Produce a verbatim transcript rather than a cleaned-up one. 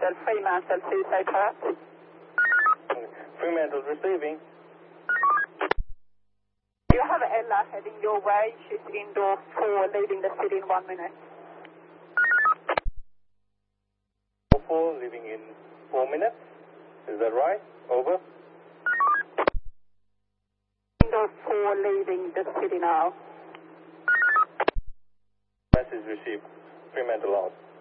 Fremantle, Fremantle, Suicide Hut. Fremantle receiving. You have Ella heading your way. She's indoor four, leaving the city in one minute. four, leaving in four minutes. Is that right? Over. Indoor four, leaving the city now. Message received. Fremantle out.